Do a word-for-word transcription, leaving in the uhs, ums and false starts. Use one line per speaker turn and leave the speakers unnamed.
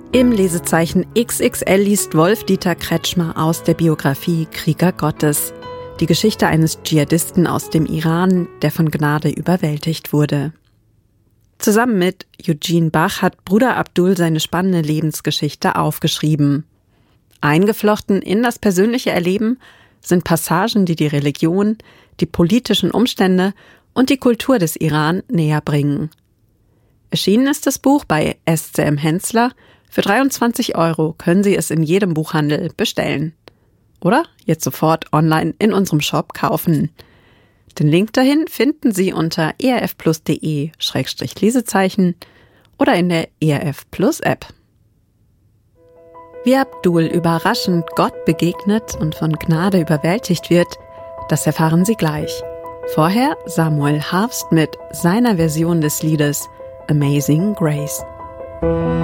Im Lesezeichen X X L liest Wolf-Dieter Kretschmer aus der Biografie Krieger Gottes. Die Geschichte eines Dschihadisten aus dem Iran, der von Gnade überwältigt wurde. Zusammen mit Eugene Bach hat Bruder Abdul seine spannende Lebensgeschichte aufgeschrieben. Eingeflochten in das persönliche Erleben sind Passagen, die die Religion, die politischen Umstände und die Kultur des Iran näher bringen. Erschienen ist das Buch bei S C M Hensler. Für dreiundzwanzig Euro können Sie es in jedem Buchhandel bestellen. Oder jetzt sofort online in unserem Shop kaufen. Den Link dahin finden Sie unter erfplus.de Schrägstrich Lesezeichen oder in der E R F Plus App. Wie Abdul überraschend Gott begegnet und von Gnade überwältigt wird, das erfahren Sie gleich. Vorher Samuel Harfst mit seiner Version des Liedes Amazing Grace.